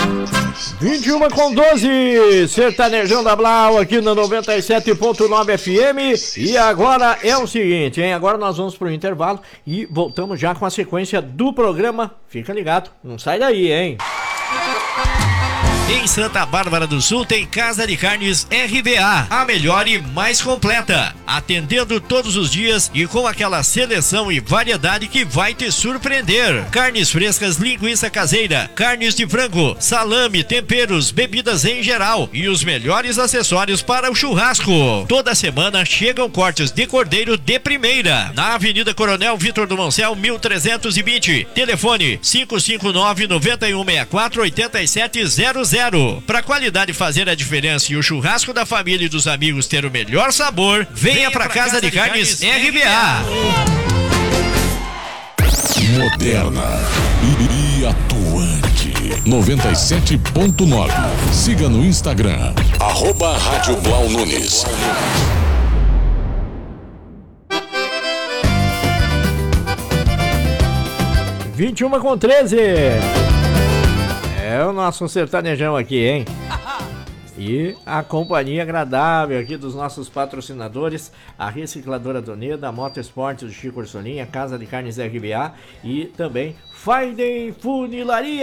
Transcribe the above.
21h12, sertanejão da Blau aqui na 97.9 FM. E agora é o seguinte, hein? Agora nós vamos pro intervalo e voltamos já com a sequência do programa. Fica ligado, não sai daí, hein? Em Santa Bárbara do Sul tem Casa de Carnes RBA, a melhor e mais completa, atendendo todos os dias e com aquela seleção e variedade que vai te surpreender. Carnes frescas, linguiça caseira, carnes de frango, salame, temperos, bebidas em geral e os melhores acessórios para o churrasco. Toda semana chegam cortes de cordeiro de primeira, na Avenida Coronel Vitor do Moncel, 1320. Telefone 559-9164-8700. Para a qualidade fazer a diferença e o churrasco da família e dos amigos ter o melhor sabor, venha para Casa de Carnes RBA. Moderna e atuante. 97.9. Siga no Instagram @Rádio Blau Nunes. 21h13. É o nosso sertanejão aqui, hein? E a companhia agradável aqui dos nossos patrocinadores, a Recicladora Doneda, a Moto Esporte do Chico Ursolinha, a Casa de Carnes RBA e também Faiden Funilaria.